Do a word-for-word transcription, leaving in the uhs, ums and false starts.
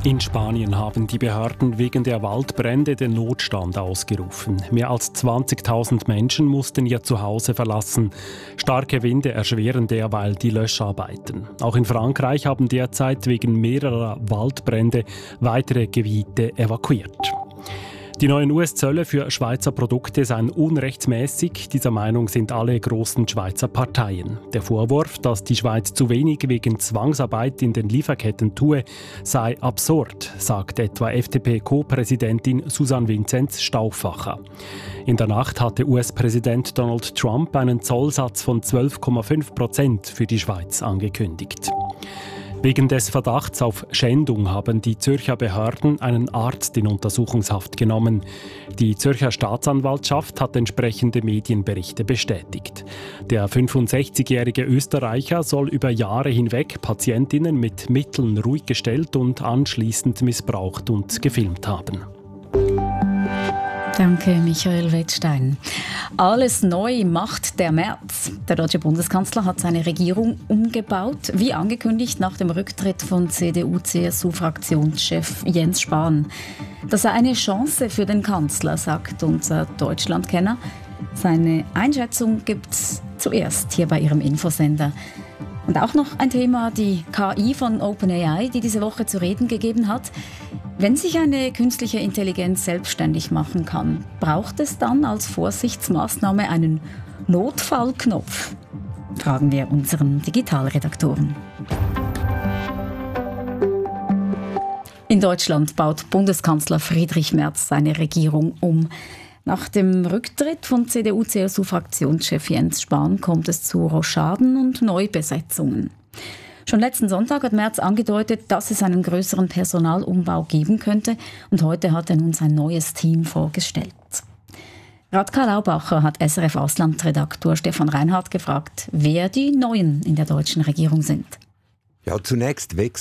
In Spanien haben die Behörden wegen der Waldbrände den Notstand ausgerufen. Mehr als zwanzigtausend Menschen mussten ihr Zuhause verlassen. Starke Winde erschweren derweil die Löscharbeiten. Auch in Frankreich haben derzeit wegen mehrerer Waldbrände weitere Gebiete evakuiert. Die neuen U S-Zölle für Schweizer Produkte seien unrechtsmäßig. Dieser Meinung sind alle großen Schweizer Parteien. Der Vorwurf, dass die Schweiz zu wenig wegen Zwangsarbeit in den Lieferketten tue, sei absurd, sagt etwa F D P-Co-Präsidentin Susanne Vinzenz Stauffacher. In der Nacht hatte U S-Präsident Donald Trump einen Zollsatz von zwölf Komma fünf Prozent für die Schweiz angekündigt. Wegen des Verdachts auf Schändung haben die Zürcher Behörden einen Arzt in Untersuchungshaft genommen. Die Zürcher Staatsanwaltschaft hat entsprechende Medienberichte bestätigt. Der fünfundsechzigjährige Österreicher soll über Jahre hinweg Patientinnen mit Mitteln ruhig gestellt und anschließend missbraucht und gefilmt haben. Danke, Michael Wettstein. Alles neu macht der März. Der deutsche Bundeskanzler hat seine Regierung umgebaut, wie angekündigt nach dem Rücktritt von C D U-C S U-Fraktionschef Jens Spahn. Das sei eine Chance für den Kanzler, sagt unser Deutschlandkenner. Seine Einschätzung gibt's zuerst hier bei Ihrem Infosender. Und auch noch ein Thema, die K I von OpenAI, die diese Woche zu reden gegeben hat. Wenn sich eine künstliche Intelligenz selbstständig machen kann, braucht es dann als Vorsichtsmaßnahme einen Notfallknopf? Fragen wir unseren Digitalredaktoren. In Deutschland baut Bundeskanzler Friedrich Merz seine Regierung um. Nach dem Rücktritt von C D U-C S U-Fraktionschef Jens Spahn kommt es zu Rochaden und Neubesetzungen. Schon letzten Sonntag hat Merz angedeutet, dass es einen größeren Personalumbau geben könnte, und heute hat er nun sein neues Team vorgestellt. Radka Laubacher hat S R F-Auslandredaktor Stefan Reinhardt gefragt, wer die Neuen in der deutschen Regierung sind. Ja, zunächst wächst